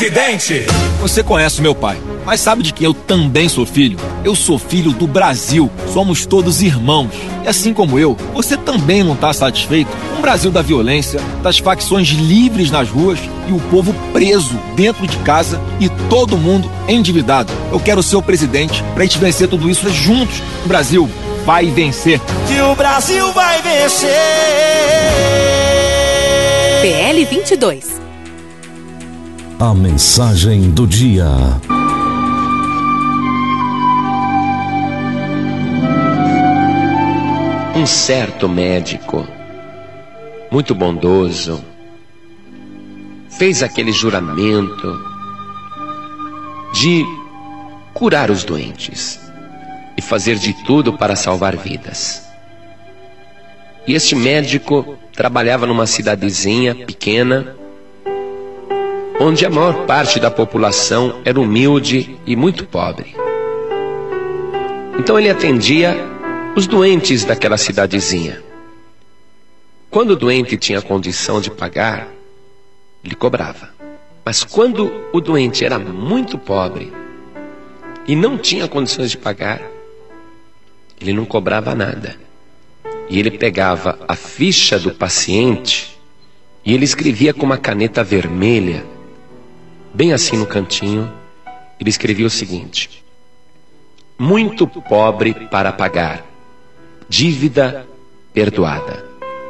Presidente! Você conhece meu pai, mas sabe de que eu também sou filho? Eu sou filho do Brasil. Somos todos irmãos. E assim como eu, você também não está satisfeito com o Brasil da violência, das facções livres nas ruas e o povo preso dentro de casa e todo mundo endividado. Eu quero ser o presidente pra gente vencer tudo isso juntos. O Brasil vai vencer. Que o Brasil vai vencer. PL 22. A mensagem do dia. Um certo médico, muito bondoso, fez aquele juramento de curar os doentes e fazer de tudo para salvar vidas. E este médico trabalhava numa cidadezinha pequena, onde a maior parte da população era humilde e muito pobre. Então ele atendia os doentes daquela cidadezinha. Quando o doente tinha condição de pagar, ele cobrava. Mas quando o doente era muito pobre e não tinha condições de pagar, ele não cobrava nada. E ele pegava a ficha do paciente e ele escrevia com uma caneta vermelha, bem assim no cantinho, ele escrevia o seguinte: muito pobre para pagar, dívida perdoada.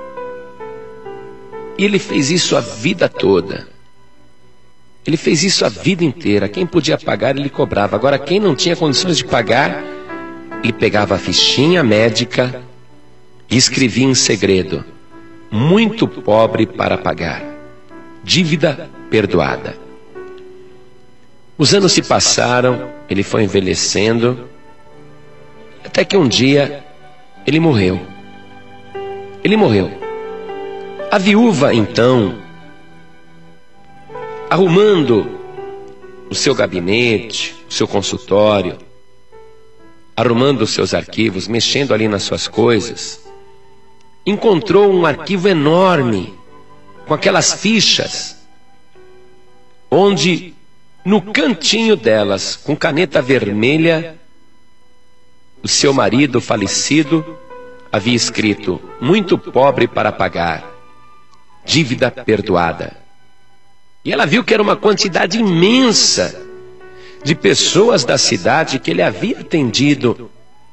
E ele fez isso a vida toda. Ele fez isso a vida inteira. Quem podia pagar, ele cobrava. Agora, quem não tinha condições de pagar, ele pegava a fichinha médica e escrevia em segredo: muito pobre para pagar, dívida perdoada. Os anos se passaram, ele foi envelhecendo, até que um dia ele morreu. Ele morreu. A viúva, então, arrumando o seu gabinete, o seu consultório, arrumando os seus arquivos, mexendo ali nas suas coisas, encontrou um arquivo enorme, com aquelas fichas, onde no cantinho delas, com caneta vermelha, o seu marido falecido havia escrito: muito pobre para pagar, dívida perdoada. E ela viu que era uma quantidade imensa de pessoas da cidade que ele havia atendido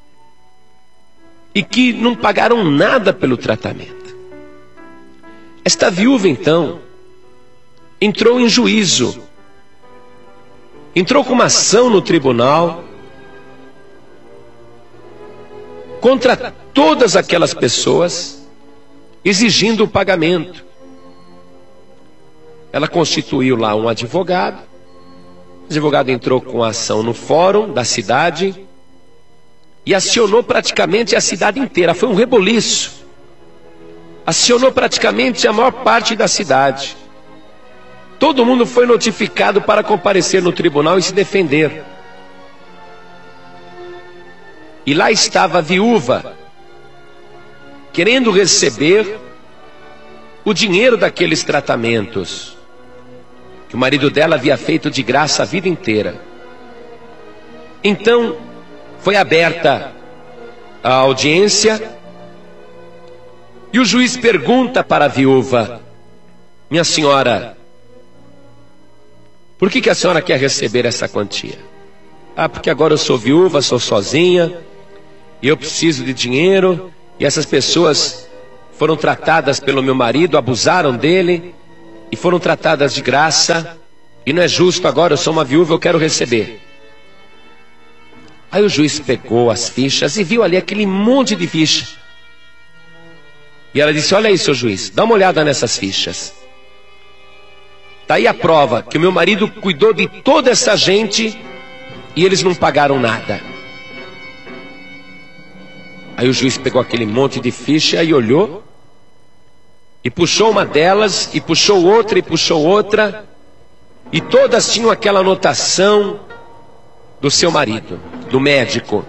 e que não pagaram nada pelo tratamento. Esta viúva, então, entrou em juízo. Entrou com uma ação no tribunal contra todas aquelas pessoas, exigindo o pagamento. Ela constituiu lá um advogado. O advogado entrou com a ação no fórum da cidade e acionou praticamente a cidade inteira. Foi um reboliço. Acionou praticamente a maior parte da cidade. Todo mundo foi notificado para comparecer no tribunal e se defender. E lá estava a viúva, querendo receber o dinheiro daqueles tratamentos que o marido dela havia feito de graça a vida inteira. Então foi aberta a audiência e o juiz pergunta para a viúva: minha senhora, por que a senhora quer receber essa quantia? Ah, porque agora eu sou viúva, sou sozinha, e eu preciso de dinheiro, e essas pessoas foram tratadas pelo meu marido, abusaram dele, e foram tratadas de graça, e não é justo agora, eu sou uma viúva, eu quero receber. Aí o juiz pegou as fichas e viu ali aquele monte de ficha. E ela disse: olha aí, seu juiz, dá uma olhada nessas fichas. Está aí a prova que o meu marido cuidou de toda essa gente e eles não pagaram nada. Aí o juiz pegou aquele monte de ficha e olhou, e puxou uma delas, e puxou outra, e puxou outra, e todas tinham aquela anotação do seu marido, do médico.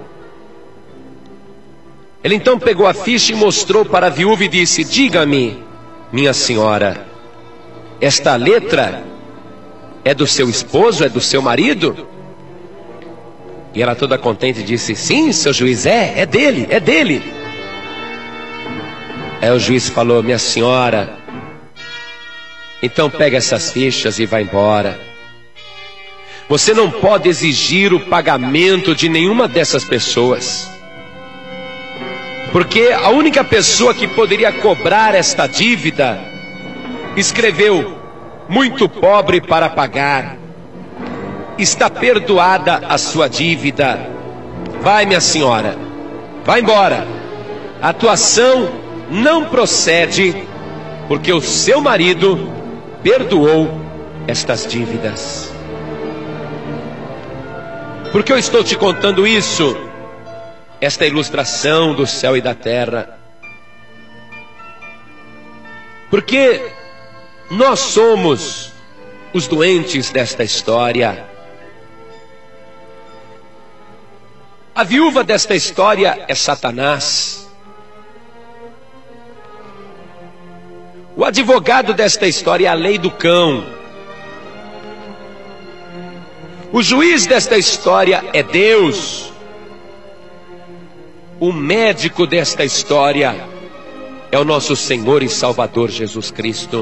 Ele então pegou a ficha e mostrou para a viúva e disse: diga-me, minha senhora, esta letra é do seu esposo, é do seu marido? E ela toda contente disse: sim, seu juiz, é dele, é dele. Aí o juiz falou: minha senhora, então pega essas fichas e vai embora. Você não pode exigir o pagamento de nenhuma dessas pessoas, porque a única pessoa que poderia cobrar esta dívida escreveu: muito pobre para pagar. Está perdoada a sua dívida. Vai, minha senhora, vai embora. A tua ação não procede, porque o seu marido perdoou estas dívidas. Por que eu estou te contando isso? Esta ilustração do céu e da terra. Porque nós somos os doentes desta história. A viúva desta história é Satanás. O advogado desta história é a lei do cão. O juiz desta história é Deus. O médico desta história é o nosso Senhor e Salvador Jesus Cristo.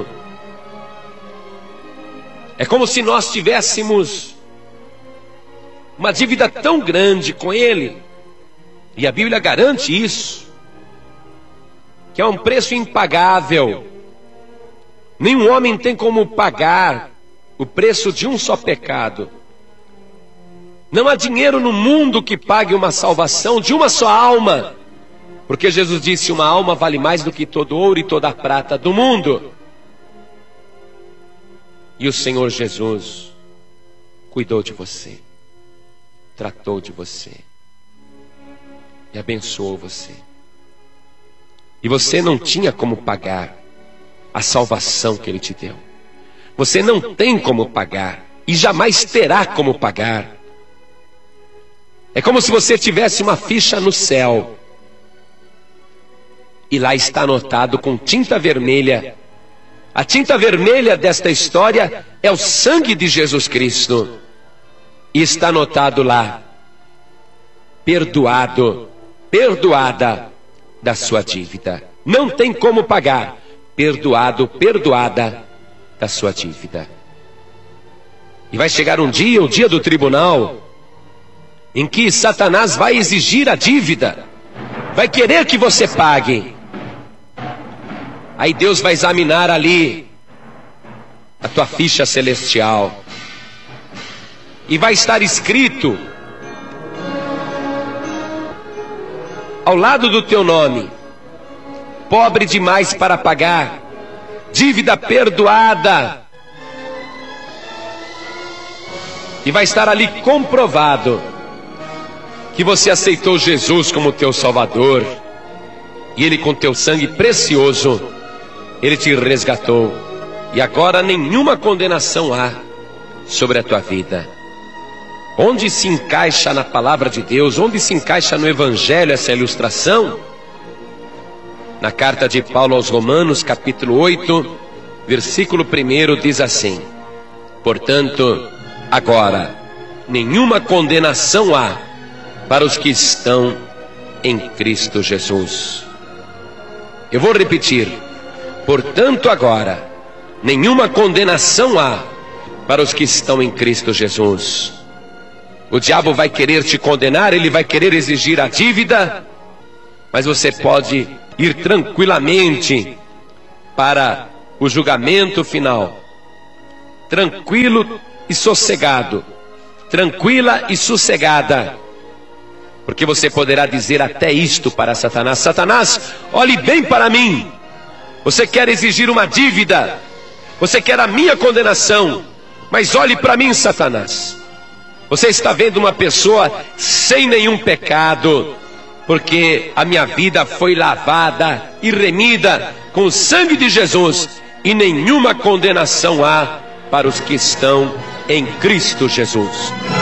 É como se nós tivéssemos uma dívida tão grande com Ele, e a Bíblia garante isso, que é um preço impagável. Nenhum homem tem como pagar o preço de um só pecado. Não há dinheiro no mundo que pague uma salvação de uma só alma, porque Jesus disse: uma alma vale mais do que todo ouro e toda a prata do mundo. E o Senhor Jesus cuidou de você, tratou de você e abençoou você. E você não tinha como pagar a salvação que Ele te deu. Você não tem como pagar e jamais terá como pagar. É como se você tivesse uma ficha no céu e lá está anotado com tinta vermelha. A tinta vermelha desta história é o sangue de Jesus Cristo. E está anotado lá: perdoado, perdoada da sua dívida. Não tem como pagar. Perdoado, perdoada da sua dívida. E vai chegar um dia, o dia do tribunal, em que Satanás vai exigir a dívida, vai querer que você pague. Aí Deus vai examinar ali a tua ficha celestial, e vai estar escrito ao lado do teu nome: pobre demais para pagar, dívida perdoada. E vai estar ali comprovado que você aceitou Jesus como teu Salvador, e Ele com teu sangue precioso, Ele te resgatou, e agora nenhuma condenação há sobre a tua vida. Onde se encaixa na palavra de Deus, onde se encaixa no Evangelho essa ilustração? Na carta de Paulo aos Romanos, capítulo 8, versículo 1, diz assim: portanto, agora, nenhuma condenação há para os que estão em Cristo Jesus. Eu vou repetir: portanto, agora, nenhuma condenação há para os que estão em Cristo Jesus. O diabo vai querer te condenar, ele vai querer exigir a dívida, mas você pode ir tranquilamente para o julgamento final, tranquilo e sossegado, tranquila e sossegada, porque você poderá dizer até isto para Satanás: Satanás, olhe bem para mim. Você quer exigir uma dívida, você quer a minha condenação, mas olhe para mim, Satanás. Você está vendo uma pessoa sem nenhum pecado, porque a minha vida foi lavada e remida com o sangue de Jesus, e nenhuma condenação há para os que estão em Cristo Jesus.